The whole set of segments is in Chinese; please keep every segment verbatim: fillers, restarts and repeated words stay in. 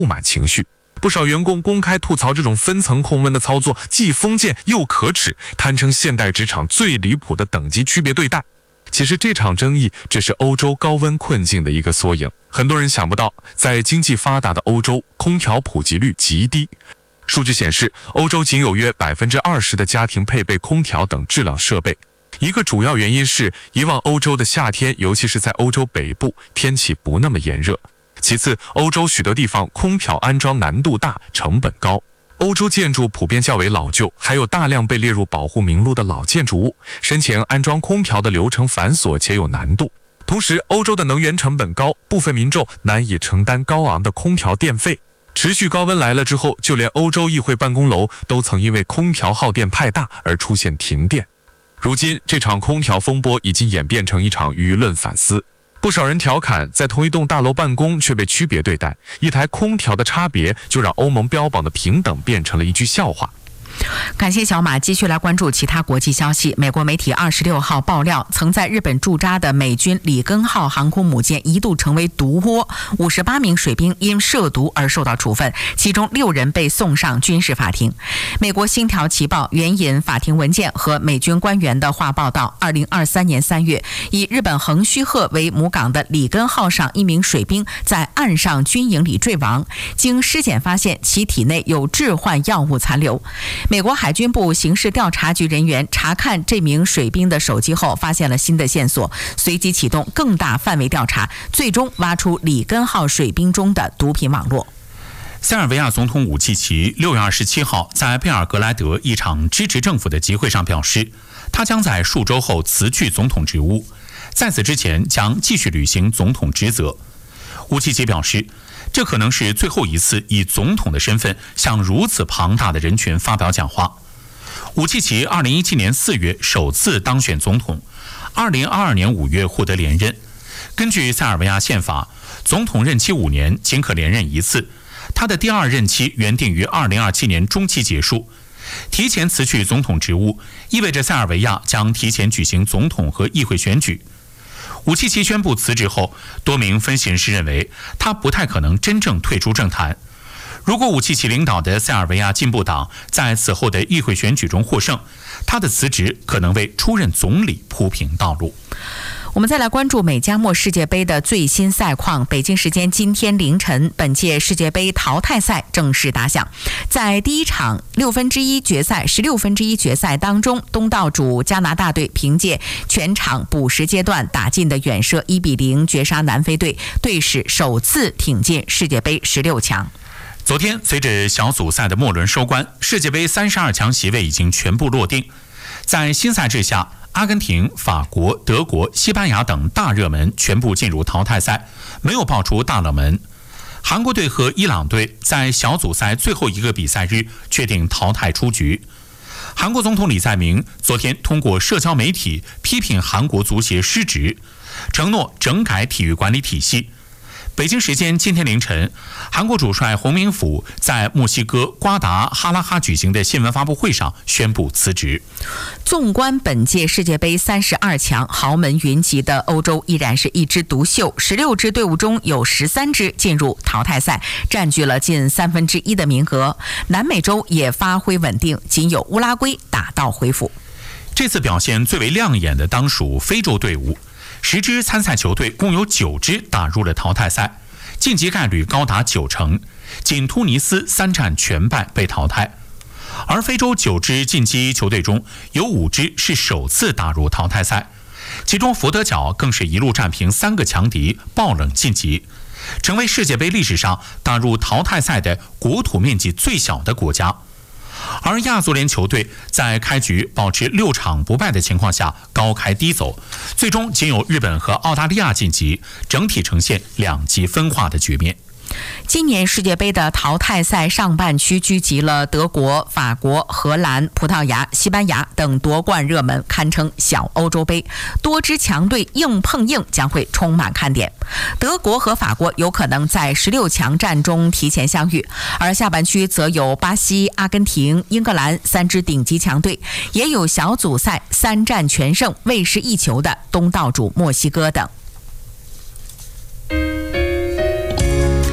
不满情绪。不少员工公开吐槽这种分层控温的操作既封建又可耻，堪称现代职场最离谱的等级区别对待。其实这场争议只是欧洲高温困境的一个缩影。很多人想不到，在经济发达的欧洲，空调普及率极低。数据显示，欧洲仅有约 百分之二十 的家庭配备空调等制冷设备。一个主要原因是，以往欧洲的夏天，尤其是在欧洲北部，天气不那么炎热。其次，欧洲许多地方空调安装难度大，成本高。欧洲建筑普遍较为老旧，还有大量被列入保护名录的老建筑物，申请安装空调的流程繁琐且有难度。同时，欧洲的能源成本高，部分民众难以承担高昂的空调电费。持续高温来了之后，就连欧洲议会办公楼都曾因为空调耗电太大而出现停电。如今，这场空调风波已经演变成一场舆论反思。不少人调侃，在同一栋大楼办公却被区别对待，一台空调的差别就让欧盟标榜的平等变成了一句笑话。 感谢小马，继续来关注其他国际消息。美国媒体二十六号爆料，曾在日本驻扎的美军里根号航空母舰一度成为毒窝，五十八名水兵因涉毒而受到处分，其中六人被送上军事法庭。美国《星条旗报》援引法庭文件和美军官员的话报道，二零二三年三月，以日本横须贺为母港的里根号上一名水兵在岸上军营里坠亡，经尸检发现其体内有致幻药物残留。美国海军部刑事调查局人员查看这名水兵的手机后，发现了新的线索，随即启动更大范围调查，最终挖出里根号水兵中的毒品网络。 塞尔维亚总统武契奇六月二十七号在贝尔格莱德一场支持政府的集会上表示，他将在数周后辞去总统职务，在此之前将继续履行总统职责。武契奇表示，这可能是最后一次以总统的身份向如此庞大的人群发表讲话。武契奇二零一七年四月首次当选总统，二零二二年五月获得连任。根据塞尔维亚宪法，总统任期五年，仅可连任一次。他的第二任期原定于二零二七年中期结束。提前辞去总统职务，意味着塞尔维亚将提前举行总统和议会选举。武契奇宣布辞职后，多名分析人士认为他不太可能真正退出政坛。如果武契奇领导的塞尔维亚进步党在此后的议会选举中获胜，他的辞职可能为出任总理铺平道路。 我们再来关注美加墨世界杯的最新赛况。北京时间今天凌晨，本届世界杯淘汰赛正式打响。在第一场六分之一决赛、十六分之一决赛当中，东道主加拿大队凭借全场补时阶段打进的远射一比零绝杀南非队，队史首次挺进世界杯十六强。 昨天，随着小组赛的末轮收官，世界杯三十二强席位已经全部落定。在新赛制下，阿根廷、法国、德国、西班牙等大热门全部进入淘汰赛，没有爆出大冷门。韩国队和伊朗队在小组赛最后一个比赛日确定淘汰出局。韩国总统李在明昨天通过社交媒体批评韩国足协失职，承诺整改体育管理体系。北京时间今天凌晨，韩国主帅洪明甫在墨西哥瓜达哈拉哈举行的新闻发布会上宣布辞职。 纵观本届世界杯三十二强，豪门云集的欧洲依然是一枝独秀，十六支队伍中有十三支进入淘汰赛，占据了近三分之一的名额。南美洲也发挥稳定，仅有乌拉圭打道回府。 这次表现最为亮眼的当属非洲队伍，十支参赛球队共有九支打入了淘汰赛，晋级概率高达九成，仅突尼斯三战全败被淘汰。而非洲九支晋级球队中有五支是首次打入淘汰赛，其中佛得角更是一路战平三个强敌，爆冷晋级，成为世界杯历史上打入淘汰赛的国土面积最小的国家。而亚足联球队在开局保持六场不败的情况下高开低走，最终仅有日本和澳大利亚晋级，整体呈现两极分化的局面。 今年世界杯的淘汰赛上半区聚集了德国、法国、荷兰、葡萄牙、西班牙等夺冠热门，堪称小欧洲杯，多支强队硬碰硬将会充满看点。德国和法国有可能在十六强战中提前相遇，而下半区则有巴西、阿根廷、英格兰三支顶级强队，也有小组赛三战全胜、未失一球的东道主墨西哥等。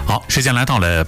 好，时间来到了